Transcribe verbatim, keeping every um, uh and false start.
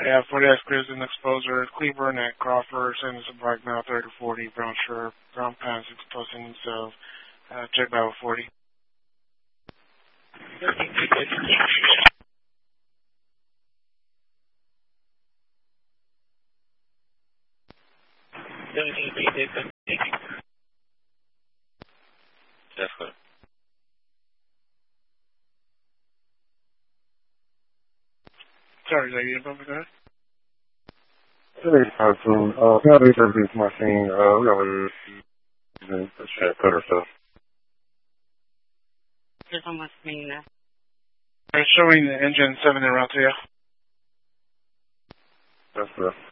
Yeah, forty X Crimson Exposer, Cleburne at Crawford, Sanders and Park now thirty to forty, Brown Shirt, Brown Pants, it's posting himself, uh, check battle forty. That's good. Sorry, is that you above the guy? Hey, Typhoon. Uh, now they said this machine, uh, we got a chat cutter stuff. There's almost me now. It's showing the engine seven in route to you. That's the